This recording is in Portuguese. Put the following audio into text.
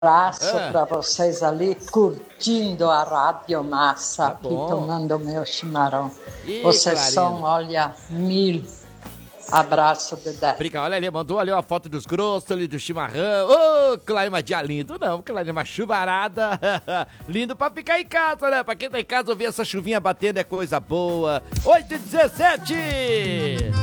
abraço para vocês ali, curtindo a Rádio Massa, Tá aqui bom. tomando meu chimarrão. Ih, Vocês Clarina. são, olha, mil. Abraço, Dedé. Obrigado, olha ali, mandou ali uma foto dos grossos ali, do chimarrão. Ô, clima dia lindo. Não, clima chuvarada. Lindo pra ficar em casa, né? Pra quem tá em casa, ouvir essa chuvinha batendo é coisa boa. 8h17.